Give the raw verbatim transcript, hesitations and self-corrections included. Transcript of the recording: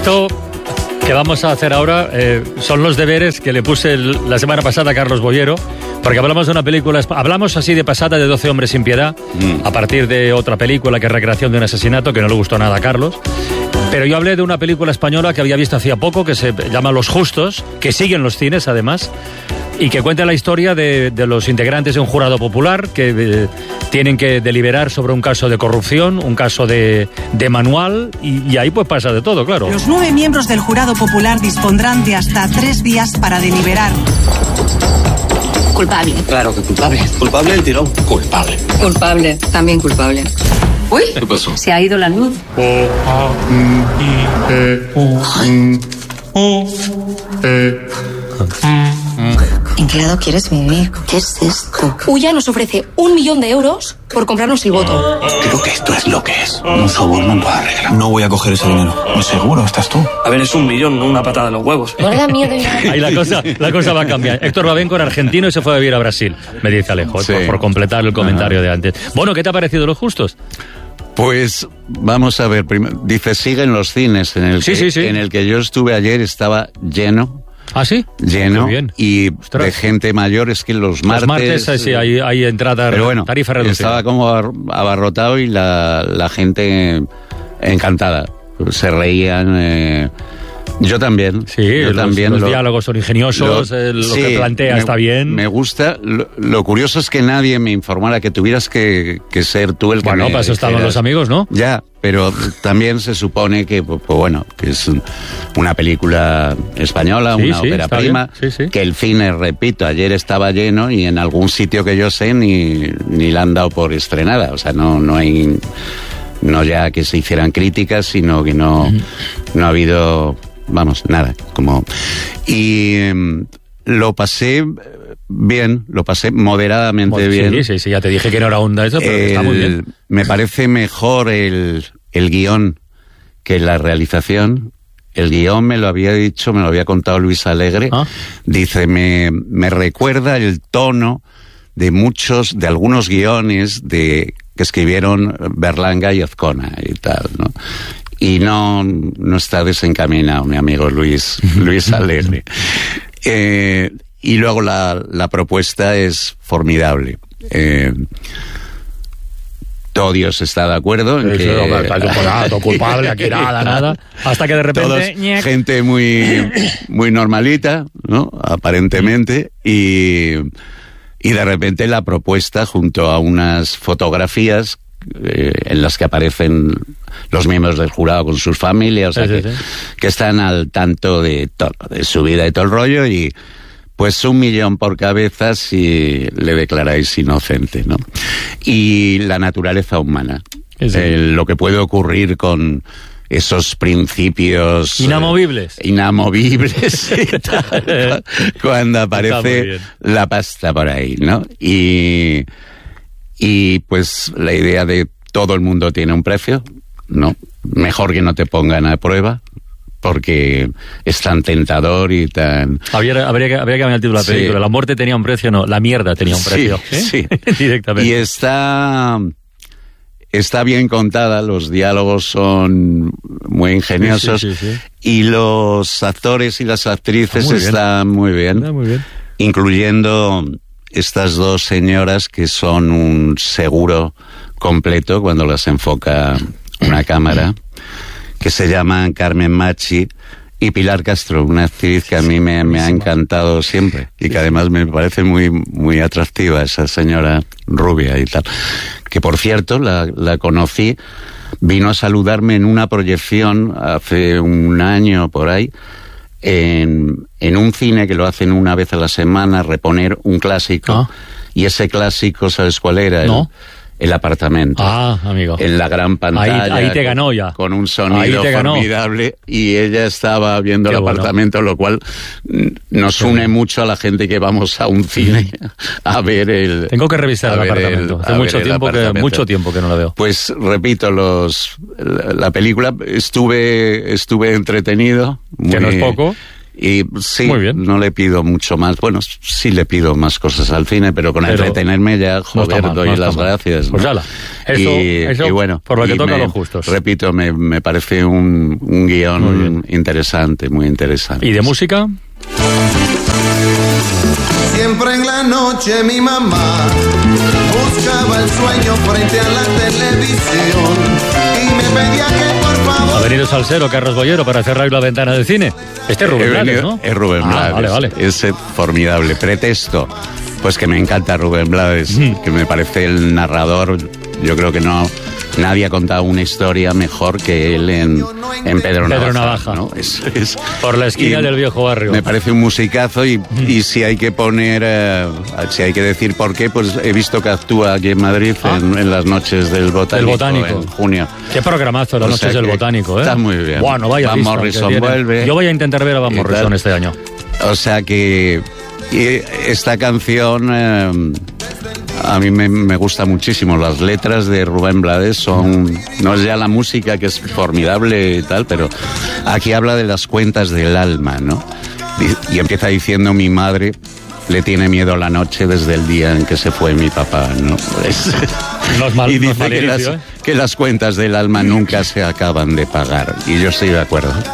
Esto que vamos a hacer ahora eh, son los deberes que le puse el, la semana pasada a Carlos Boyero, porque hablamos de una película, hablamos así de pasada de doce hombres sin piedad, mm. a partir de otra película que es Recreación de un asesinato, que no le gustó nada a Carlos. Pero yo hablé de una película española que había visto hacía poco, que se llama Los Justos, que sigue en los cines además, y que cuenta la historia de, de los integrantes de un jurado popular que eh, tienen que deliberar sobre un caso de corrupción, un caso de, de manual, y, y ahí pues pasa de todo, claro. Los nueve miembros del jurado popular dispondrán de hasta tres días para deliberar. Culpable. Claro que culpable. Culpable el tirón. Culpable. Culpable. También culpable. Uy, ¿qué pasó? Se ha ido la luz. ¿En qué lado quieres vivir? ¿Qué es esto? Uya nos ofrece un millón de euros por comprarnos el voto. Creo que esto es lo que es. Un soborno en toda regla. No voy a coger ese dinero. ¿Muy seguro estás tú? A ver, es un millón, no una patada en los huevos. No le da miedo. Ahí la cosa, la cosa va a cambiar. Héctor Babenco era argentino y se fue a vivir a Brasil, me dice Alejo, sí. por, por completar el comentario Ajá. de antes. Bueno, ¿qué te ha parecido Los Justos? Pues vamos a ver, primero, dice siguen los cines, en el, sí, que, sí, sí. en el que yo estuve ayer estaba lleno. ¿Ah, sí? Lleno. Bien. Y Ostras. de gente mayor, es que los martes... Los martes, sí, hay, hay entrada, pero bueno, tarifa reducida. Estaba como abarrotado y la, la gente encantada. Se reían... Eh, yo también. Sí, yo los, también los lo, diálogos son ingeniosos, lo, el, lo sí, que plantea me, está bien. Me gusta. Lo, lo curioso es que nadie me informara que tuvieras que, que ser tú el que bueno, me... Bueno, para eso estaban los amigos, ¿no? Ya, pero también se supone que, pues, bueno, que es una película española, sí, una sí, ópera prima, sí, sí. que el cine, repito, ayer estaba lleno y en algún sitio que yo sé ni, ni la han dado por estrenada. O sea, no, no hay... No ya que se hicieran críticas, sino que no, uh-huh. no ha habido... Vamos, nada, como... Y eh, lo pasé bien, lo pasé moderadamente bueno, bien. Sí, sí, sí, ya te dije que no era onda eso, pero el, está muy bien. Me parece mejor el, el guión que la realización. El guión me lo había dicho, me lo había contado Luis Alegre. ¿Ah? Dice, me, me recuerda el tono de muchos, de algunos guiones de que escribieron Berlanga y Azcona y tal, ¿no? Y no, no está desencaminado mi amigo Luis, Luis Alegre. Eh, y luego la, la propuesta es formidable. Eh, todo Dios está de acuerdo en sí, que... No, está culpable, aquí nada, nada. Hasta que de repente... Todos, gente muy, muy normalita, ¿no? Aparentemente. Y, y de repente la propuesta junto a unas fotografías eh, en las que aparecen los miembros del jurado con sus familias, o sea, sí, que, sí, sí. que están al tanto de todo, de su vida y todo el rollo, y pues un millón por cabeza si le declaráis inocente, ¿no? Y la naturaleza humana, sí, sí. Eh, lo que puede ocurrir con esos principios inamovibles, eh, inamovibles y tal, cuando aparece la pasta por ahí, ¿no? Y y pues la idea de todo el mundo tiene un precio, ¿no? Mejor que no te pongan a prueba, porque es tan tentador y tan... Habría, habría, que, habría que cambiar el título de la sí. película. La muerte tenía un precio, no, la mierda tenía un precio. Sí, ¿sí? sí. Directamente. Y está... Está bien contada, los diálogos son muy ingeniosos, sí, sí, sí, sí. y los actores y las actrices muy están muy bien, está muy bien, incluyendo estas dos señoras que son un seguro completo cuando las enfoca una cámara, que se llaman Carmen Machi y Pilar Castro, una actriz que a mí me, me ha encantado siempre y que además me parece muy, muy atractiva, esa señora rubia y tal. Que por cierto, la, la conocí, vino a saludarme en una proyección hace un año por ahí, en, en un cine que lo hacen una vez a la semana, reponer un clásico, ah. y ese clásico, ¿sabes cuál era? No. El, el apartamento. Ah, amigo. En la gran pantalla. Ahí, ahí te ganó ya. Con un sonido formidable, y ella estaba viendo Qué el bueno. apartamento, lo cual nos Qué une bueno. mucho a la gente que vamos a un cine a ver el... Tengo que revisar el apartamento. El, Hace mucho tiempo, que, mucho tiempo que no lo veo. Pues repito, los la, la película, estuve estuve entretenido. Muy, que no es poco. Y sí, Muy bien. no le pido mucho más. Bueno, sí le pido más cosas al cine, pero con Pero entretenerme ya, joder, no mal, doy no las mal. gracias. Pues ¿no? ala, eso, y, eso y bueno, por lo que y toca me, a los justos. Repito, me, me parece un, un guión interesante, muy interesante. ¿Y de música? Siempre en la noche mi mamá buscaba el sueño frente a la televisión y me pedía que por favor... Ha venido Salsero, Carlos Boyero, para cerrar la ventana del cine. Este es Rubén He Blades, venido- ¿no? Es Rubén Ah, Blades. vale, vale. Es eh, formidable. Pretexto, pues que me encanta Rubén Blades, Mm. que me parece el narrador. Yo creo que no nadie ha contado una historia mejor que él en, en Pedro Navaja. Pedro Navaja. ¿no? Es- es- Por la esquina y del viejo barrio. Me parece un musicazo y, y si hay que poner, eh, si hay que decir por qué, pues he visto que actúa aquí en Madrid Ah. en, en las noches del Botánico, Del Botánico. en junio. Qué programazo, las O noches sea del que Botánico, ¿eh? está muy bien. Bueno, vaya Van lista que Morrison tienen. vuelve. Yo voy a intentar ver a Van Y Morrison tal. este año. O sea que y esta canción eh, a mí me, me gusta muchísimo. Las letras de Rubén Blades son, no es ya la música que es formidable y tal, pero aquí habla de las cuentas del alma, ¿no? Y, y empieza diciendo: mi madre le tiene miedo a la noche desde el día en que se fue mi papá, ¿no? Pues, No es mal, y no es dice mal que, inicio, las, ¿eh? que las cuentas del alma nunca se acaban de pagar. Y yo estoy de acuerdo.